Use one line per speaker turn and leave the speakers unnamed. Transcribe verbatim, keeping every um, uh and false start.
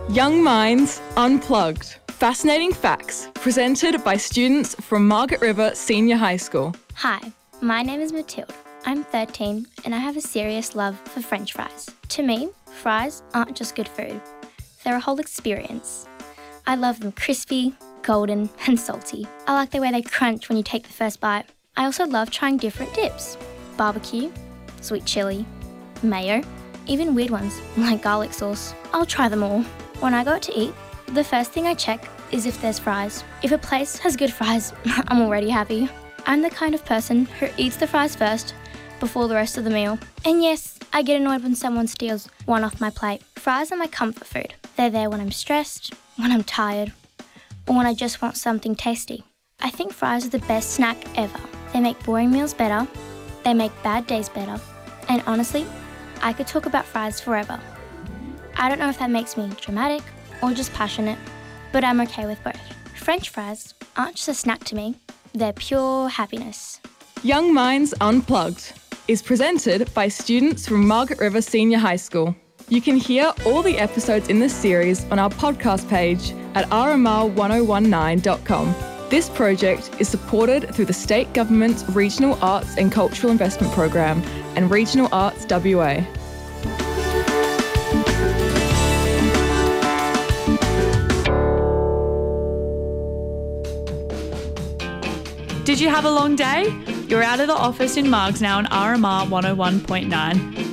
Young Minds Unplugged. Fascinating facts presented by students from Margaret River Senior High School.
Hi, my name is Matilde. I'm thirteen and I have a serious love for French fries. To me, fries aren't just good food. They're a whole experience. I love them crispy, golden and salty. I like the way they crunch when you take the first bite. I also love trying different dips. Barbecue, sweet chili, mayo, even weird ones like garlic sauce. I'll try them all. When I go out to eat, the first thing I check is if there's fries. If a place has good fries, I'm already happy. I'm the kind of person who eats the fries first before the rest of the meal. And yes, I get annoyed when someone steals one off my plate. Fries are my comfort food. They're there when I'm stressed, when I'm tired, or when I just want something tasty. I think fries are the best snack ever. They make boring meals better, they make bad days better, and honestly, I could talk about fries forever. I don't know if that makes me dramatic or just passionate, but I'm okay with both. French fries aren't just a snack to me, they're pure happiness.
Young Minds Unplugged is presented by students from Margaret River Senior High School. You can hear all the episodes in this series on our podcast page at r m r one oh one nine dot com. This project is supported through the State Government's Regional Arts and Cultural Investment Program and Regional Arts W A.
Did you have a long day? You're out of the office in Margs now on R M R one oh one point nine.